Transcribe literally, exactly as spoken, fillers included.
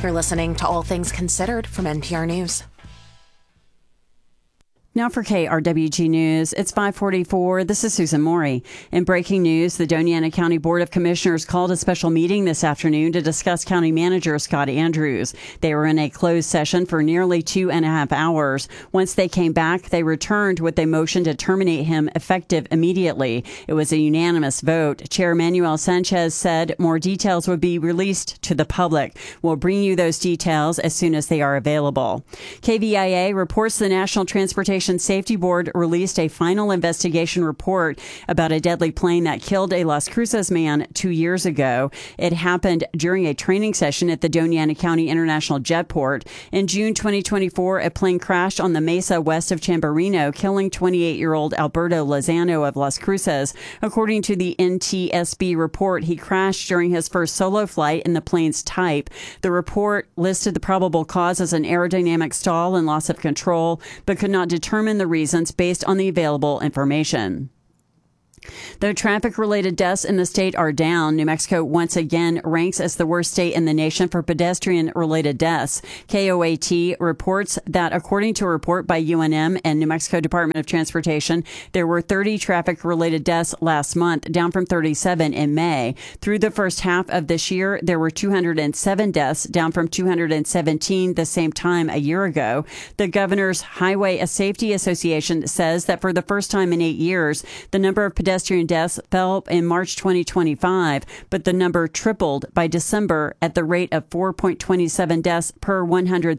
You're listening to All Things Considered from N P R News. Now for K R W G News, it's five forty-four. This is Susan Morey. In breaking news, the Doña Ana County Board of Commissioners called a special meeting this afternoon to discuss County Manager Scott Andrews. They were in a closed session for nearly two and a half hours. Once they came back, they returned with a motion to terminate him effective immediately. It was a unanimous vote. Chair Manuel Sanchez said more details would be released to the public. We'll bring you those details as soon as they are available. K V I A reports the National Transportation Safety Board released a final investigation report about a deadly plane that killed a Las Cruces man two years ago. It happened during a training session at the Doña Ana County International Jetport. In June twenty twenty-four, a plane crashed on the mesa west of Chamberino, killing twenty-eight-year-old Alberto Lozano of Las Cruces. According to the N T S B report, he crashed during his first solo flight in the plane's type. The report listed the probable cause as an aerodynamic stall and loss of control, but could not determine the reasons based on the available information. Though traffic-related deaths in the state are down, New Mexico once again ranks as the worst state in the nation for pedestrian-related deaths. K O A T reports that according to a report by U N M and New Mexico Department of Transportation, there were thirty traffic-related deaths last month, down from thirty-seven in May. Through the first half of this year, there were two hundred seven deaths, down from two hundred seventeen the same time a year ago. The Governor's Highway Safety Association says that for the first time in eight years, the number of pedestrian Pedestrian deaths fell in March twenty twenty-five, but the number tripled by December at the rate of four point two seven deaths per one hundred